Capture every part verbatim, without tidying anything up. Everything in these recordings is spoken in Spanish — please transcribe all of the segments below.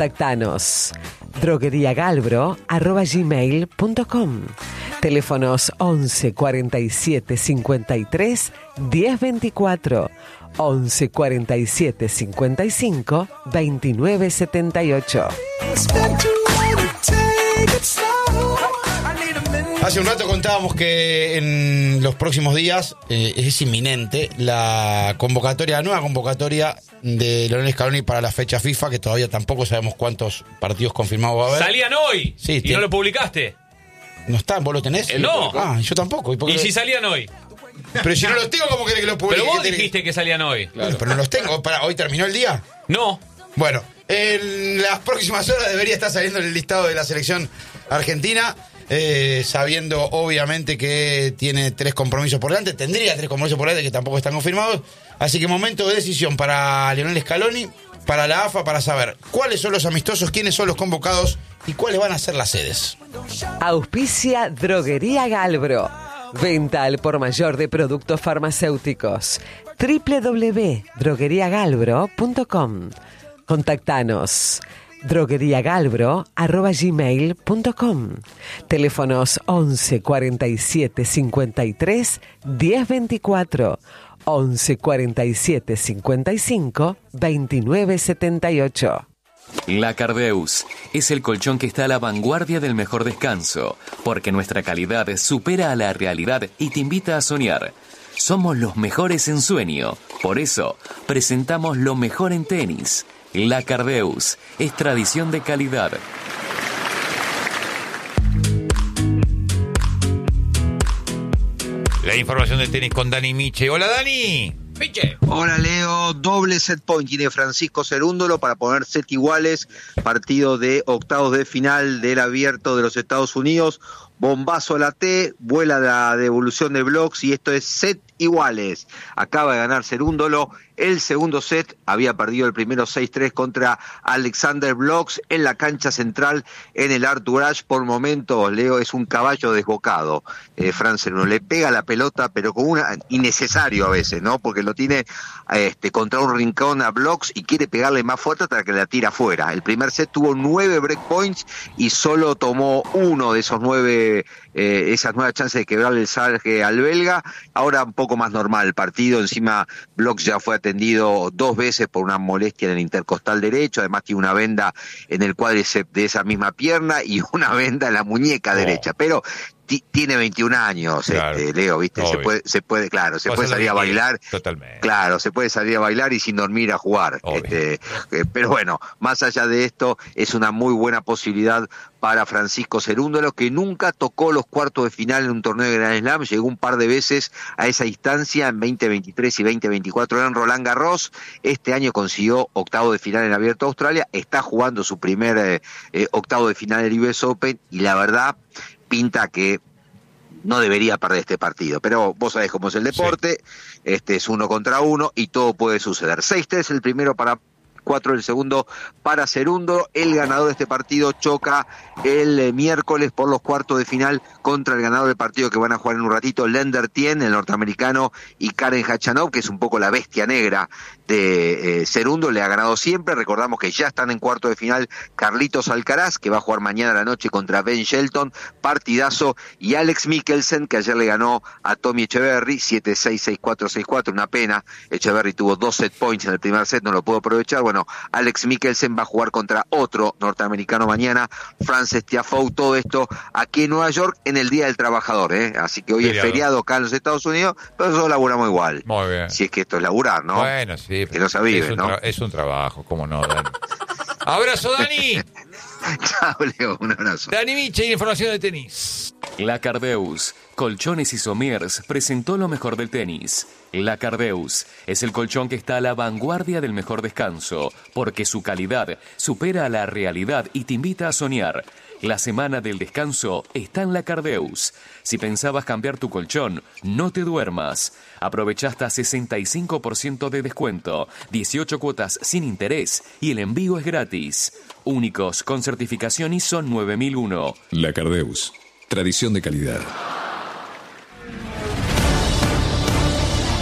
Contactanos. drogueriagalbro arroba gmail punto com. Teléfonos once cuarenta y siete cincuenta y tres diez veinticuatro, once cuarenta y siete cincuenta y cinco veintinueve setenta y ocho. Hace un rato contábamos que en los próximos días eh, es inminente la convocatoria, la nueva convocatoria de Lionel Scaloni para la fecha FIFA, que todavía tampoco sabemos cuántos partidos confirmados va a haber. Salían hoy Sí, y tiene- no lo publicaste. ¿No están? ¿Vos lo tenés? Eh, no. Ah, yo tampoco. ¿Y por qué ¿Y lo- si salían hoy? Pero si no los tengo, ¿cómo querés que los publique? Pero vos ¿Qué tenés- dijiste que salían hoy. Bueno, pero no los tengo. Para, ¿hoy terminó el día? No. Bueno, en las próximas horas debería estar saliendo el listado de la selección argentina, eh, sabiendo obviamente que tiene tres compromisos por delante, tendría tres compromisos por delante que tampoco están confirmados, así que momento de decisión para Lionel Scaloni, para la A F A, para saber cuáles son los amistosos, quiénes son los convocados y cuáles van a ser las sedes. Auspicia Droguería Galbro. Venta al por mayor de productos farmacéuticos. doble u doble u doble u punto droguería galbro punto com. Contactanos. drogueriagalbro arroba gmail punto com. Teléfonos once cuarenta y siete cincuenta y tres diez veinticuatro, once cuarenta y siete cincuenta y cinco veintinueve setenta y ocho. La Cardeus es el colchón que está a la vanguardia del mejor descanso, porque nuestra calidad supera a la realidad y te invita a soñar. Somos los mejores en sueño, por eso presentamos lo mejor en tenis. La Cardeus es tradición de calidad. La información del tenis con Dani Miche. Hola, Dani. Miche. Hola Leo, doble set point tiene Francisco Cerúndolo para poner set iguales, partido de octavos de final del Abierto de los Estados Unidos, bombazo a la T, vuela la devolución de blocks y esto es set iguales. Acaba de ganar Cerúndolo el segundo set, había perdido el primero seis tres contra Alexander Blocks en la cancha central en el Arthur Ashe. Por momentos, Leo, es un caballo desbocado. Eh, Fran Cerúndolo le pega la pelota, pero con una innecesario a veces, ¿no? Porque lo tiene este, contra un rincón a Blocks y quiere pegarle más fuerte hasta que la tira afuera. El primer set tuvo nueve breakpoints y solo tomó uno de esos nueve, eh, esas nuevas chances de quebrarle el salje al belga. Ahora un poco más normal el partido, encima Blocks ya fue atendido dos veces por una molestia en el intercostal derecho, además tiene una venda en el cuádriceps de esa misma pierna y una venda en la muñeca oh. derecha, pero t- tiene veintiún años, claro. este, Leo, ¿viste? Se puede, se puede, claro, se puede salir a bailar. Totalmente. Claro, se puede salir a bailar y sin dormir a jugar. Este, eh, pero bueno, más allá de esto, es una muy buena posibilidad para Francisco Cerúndolo, que nunca tocó los cuartos de final en un torneo de Grand Slam, llegó un par de veces a esa instancia en veinte veintitrés y veinte veinticuatro en Roland Garros. Este año consiguió octavo de final en Abierto de Australia, está jugando su primer eh, eh, octavo de final en el U S Open y la verdad pinta que no debería perder este partido, pero vos sabés cómo es el deporte, sí. Este es uno contra uno y todo puede suceder. seis tres el primero para cuatro el segundo para Cerúndolo. El ganador de este partido choca el eh, miércoles por los cuartos de final contra el ganador del partido que van a jugar en un ratito, Lender Tien, el norteamericano, y Karen Khachanov, que es un poco la bestia negra de eh, Cerúndolo, le ha ganado siempre. Recordamos que ya están en cuarto de final Carlitos Alcaraz, que va a jugar mañana a la noche contra Ben Shelton, partidazo, y Alex Mikkelsen, que ayer le ganó a Tommy Echeverry, siete seis, seis cuatro, seis cuatro, una pena. Echeverry tuvo dos set points en el primer set, no lo pudo aprovechar. Bueno, Alex Mikkelsen va a jugar contra otro norteamericano mañana, Frances Tiafoe. Todo esto aquí en Nueva York en el Día del Trabajador, ¿eh? Así que hoy feriado. Es feriado acá en los Estados Unidos, pero nosotros laburamos igual. Muy bien. Si es que esto es laburar, ¿no? Bueno, sí. Que no se vive, es un ¿no? Tra- es un trabajo, ¿cómo no, Dani? ¡Abrazo, Dani! Chao, Leo, un abrazo. Dani Miche, información de tenis. La Cardeus, Colchones y Somiers, presentó lo mejor del tenis. La Cardeus es el colchón que está a la vanguardia del mejor descanso, porque su calidad supera a la realidad y te invita a soñar. La semana del descanso está en La Cardeus. Si pensabas cambiar tu colchón, no te duermas. Aprovecha hasta sesenta y cinco por ciento de descuento, dieciocho cuotas sin interés y el envío es gratis. Únicos con certificación I S O nueve mil uno. La Cardeus, tradición de calidad.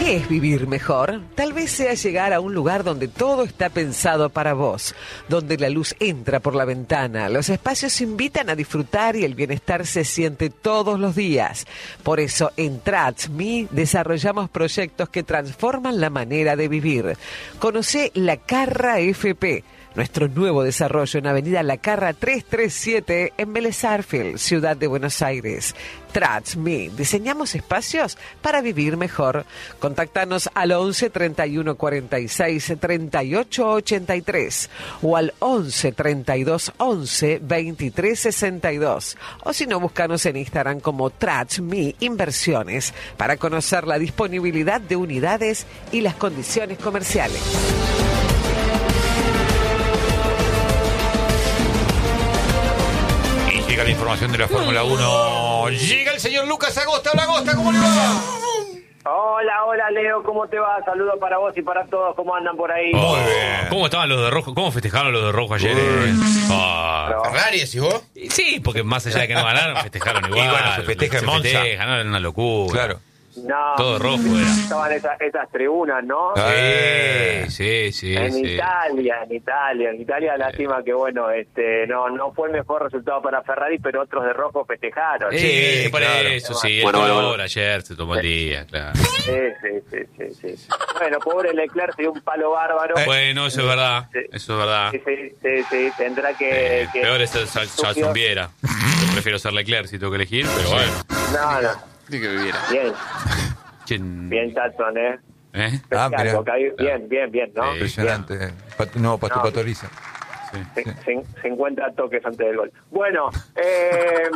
¿Qué es vivir mejor? Tal vez sea llegar a un lugar donde todo está pensado para vos, donde la luz entra por la ventana, los espacios invitan a disfrutar y el bienestar se siente todos los días. Por eso en TransMe desarrollamos proyectos que transforman la manera de vivir. Conocé La Carra F P, nuestro nuevo desarrollo en Avenida La Carra trescientos treinta y siete en Vélez Sarsfield, Ciudad de Buenos Aires. TransMe, diseñamos espacios para vivir mejor. Contáctanos al once treinta y uno cuarenta y seis treinta y ocho ochenta y tres o al once treinta y dos once veintitrés sesenta y dos. O si no, búscanos en Instagram como TransMe Inversiones para conocer la disponibilidad de unidades y las condiciones comerciales. Llega la información de la Fórmula uno. Llega el señor Lucas Agosta. Hola, Agosta, ¿cómo le va? Hola, hola Leo, ¿cómo te va? Saludos para vos y para todos, ¿cómo andan por ahí? Muy bien. ¿Cómo estaban los de rojo? ¿Cómo festejaron los de rojo ayer? Eh? Ah. Ferrari, ¿decís vos? Sí, porque más allá de que no ganaron, festejaron igual. Y bueno, se festeja en Monza. Festejan, ¿no? Era una locura. Claro. No, todo rojo era. Estaban esas, esas tribunas, ¿no? Sí, sí, sí. En sí. Italia, en Italia, en Italia, lástima que bueno, este, no, no fue el mejor resultado para Ferrari, pero otros de rojo festejaron. Sí, Sí, por claro. eso, sí, Bueno, el bueno, color bueno. ayer se tomó el día, claro. Sí, sí, sí, sí, sí. Bueno, pobre Leclerc se dio un palo bárbaro. Bueno, eso es verdad, Sí. eso es verdad. Sí, sí, sí, sí, tendrá que... Eh, que- peor es el Charles estúpido. Viera. Yo prefiero ser Leclerc si tengo que elegir, pero bueno. No, no, Sí que viviera. bien, ¿Quién? bien Tatson, ¿eh? ¿Eh? Ah, Pescado, mirá. caí- bien, bien, bien, ¿no? Sí. Impresionante. Pat- No, Pato No. Patoriza. Sí. Cin- cin- cincuenta toques antes del gol. Bueno, eh,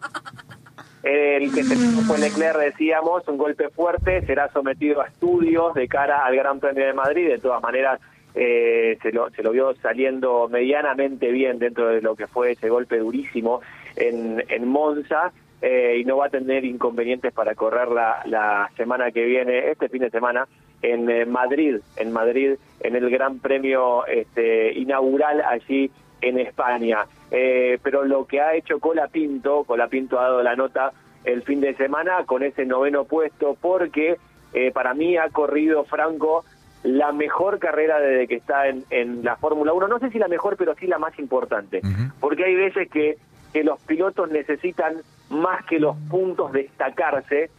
el que se fue Leclerc, decíamos, un golpe fuerte, será sometido a estudios de cara al Gran Premio de Madrid. De todas maneras, eh, se, lo, se lo vio saliendo medianamente bien dentro de lo que fue ese golpe durísimo en, en Monza. Eh, y no va a tener inconvenientes para correr la, la semana que viene, este fin de semana, en eh, Madrid, en Madrid, en el Gran Premio este, inaugural allí en España. Eh, pero lo que ha hecho Colapinto, Colapinto ha dado la nota el fin de semana con ese noveno puesto, porque eh, para mí ha corrido Franco la mejor carrera desde que está en, en la Fórmula uno, no sé si la mejor, pero sí la más importante, Ujú. porque hay veces que, que los pilotos necesitan más que los puntos destacarse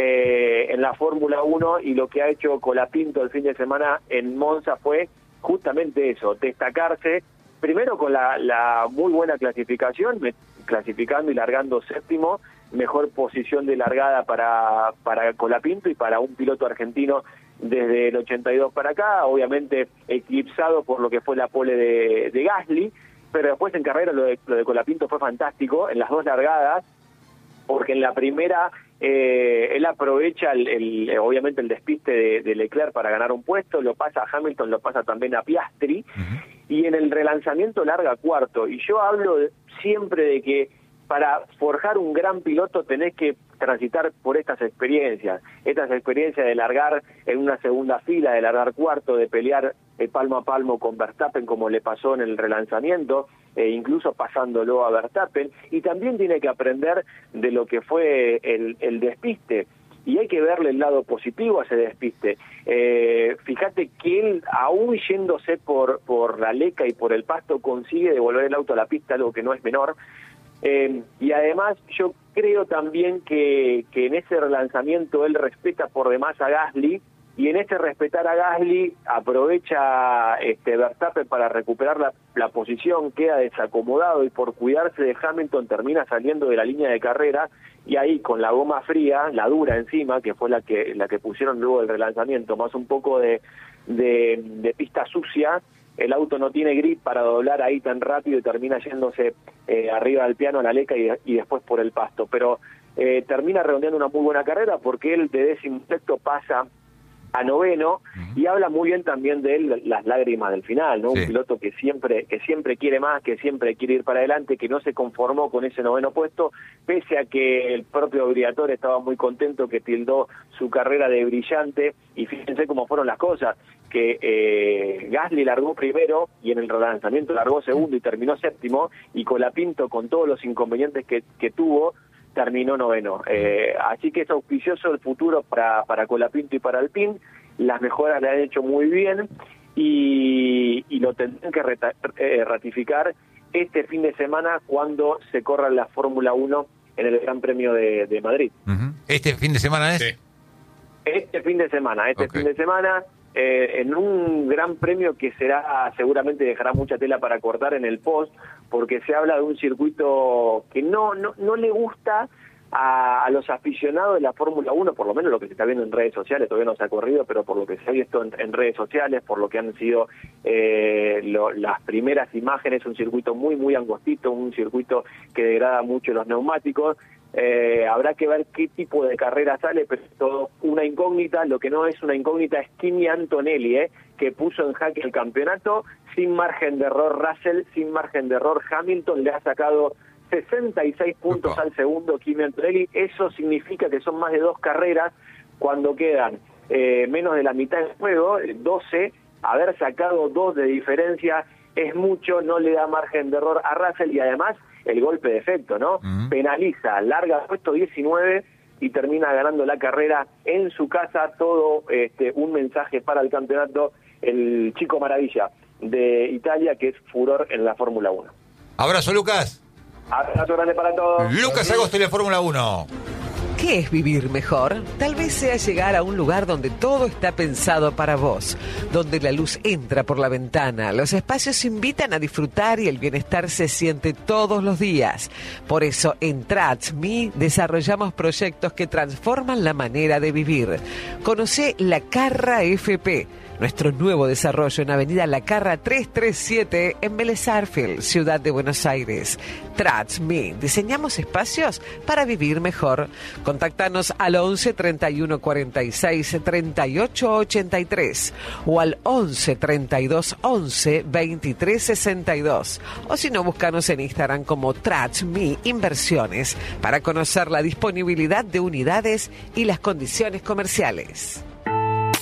eh, en la Fórmula uno, y lo que ha hecho Colapinto el fin de semana en Monza fue justamente eso, destacarse, primero con la, la muy buena clasificación, me- clasificando y largando séptimo, mejor posición de largada para, para Colapinto y para un piloto argentino desde el ochenta y dos para acá, obviamente eclipsado por lo que fue la pole de, de Gasly, pero después en carrera lo de, lo de Colapinto fue fantástico, en las dos largadas, porque en la primera eh, él aprovecha el, el, obviamente el despiste de, de Leclerc para ganar un puesto, lo pasa a Hamilton, lo pasa también a Piastri, Ujú. y en el relanzamiento larga cuarto. Y yo hablo de- siempre de que para forjar un gran piloto tenés que transitar por estas experiencias, estas experiencias de largar en una segunda fila, de largar cuarto, de pelear eh, palmo a palmo con Verstappen como le pasó en el relanzamiento, e incluso pasándolo a Verstappen, y también tiene que aprender de lo que fue el, el despiste, y hay que verle el lado positivo a ese despiste. Eh, fíjate que él, aún yéndose por, por la leca y por el pasto, consigue devolver el auto a la pista, algo que no es menor. Eh, y además yo creo también que, que en ese relanzamiento él respeta por demás a Gasly, y en ese respetar a Gasly aprovecha este Verstappen para recuperar la, la posición, queda desacomodado y por cuidarse de Hamilton termina saliendo de la línea de carrera, y ahí con la goma fría, la dura encima, que fue la que la que pusieron luego del relanzamiento, más un poco de, de, de pista sucia, el auto no tiene grip para doblar ahí tan rápido y termina yéndose eh, arriba del piano a la leca y, y después por el pasto, pero eh, termina redondeando una muy buena carrera porque él de décimo sexto pasa a noveno, y habla muy bien también de él las lágrimas del final, ¿no? Sí. Un piloto que siempre que siempre quiere más, que siempre quiere ir para adelante, que no se conformó con ese noveno puesto, pese a que el propio Briatore estaba muy contento, que tildó su carrera de brillante, y fíjense cómo fueron las cosas, que eh, Gasly largó primero y en el relanzamiento largó segundo y terminó séptimo, y Colapinto, con todos los inconvenientes que, que tuvo, terminó noveno. Eh, así que es auspicioso el futuro para, para Colapinto y para Alpine. Las mejoras le han hecho muy bien y, y lo tendrán que reta, eh, ratificar este fin de semana cuando se corra la Fórmula uno en el Gran Premio de, de Madrid. Uh-huh. ¿Este fin de semana es? Sí. Este fin de semana, este okay. fin de semana, eh, en un gran premio que será, seguramente dejará mucha tela para cortar en el post, porque se habla de un circuito que no no, no le gusta a, a los aficionados de la Fórmula uno, por lo menos lo que se está viendo en redes sociales, todavía no se ha corrido, pero por lo que se ha visto en, en redes sociales, por lo que han sido eh, lo, las primeras imágenes, un circuito muy, muy angostito, un circuito que degrada mucho los neumáticos. Eh, habrá que ver qué tipo de carrera sale, pero es todo una incógnita. Lo que no es una incógnita es Kimi Antonelli, eh, que puso en jaque el campeonato, sin margen de error Russell, sin margen de error Hamilton, le ha sacado sesenta y seis puntos Opa. al segundo Kimi Antonelli. Eso significa que son más de dos carreras cuando quedan eh, menos de la mitad del juego, doce, haber sacado dos de diferencia es mucho, no le da margen de error a Russell y además el golpe de efecto, ¿no? Uh-huh. Penaliza, larga puesto diecinueve y termina ganando la carrera en su casa. Todo este un mensaje para el campeonato, el chico maravilla de Italia, que es furor en la Fórmula uno. Abrazo, Lucas. Abrazo grande para todos. Lucas Agosto en la Fórmula uno. ¿Qué es vivir mejor? Tal vez sea llegar a un lugar donde todo está pensado para vos, donde la luz entra por la ventana, los espacios invitan a disfrutar y el bienestar se siente todos los días. Por eso en TratsMe desarrollamos proyectos que transforman la manera de vivir. Conocé La Carra F P, nuestro nuevo desarrollo en Avenida La Carra trescientos treinta y siete en Vélez Arfield, Ciudad de Buenos Aires. TratsMe, diseñamos espacios para vivir mejor. Contáctanos al once treinta y uno cuarenta y seis treinta y ocho ochenta y tres o al once treinta y dos once veintitrés sesenta y dos. O si no, búscanos en Instagram como TratsMe Inversiones para conocer la disponibilidad de unidades y las condiciones comerciales.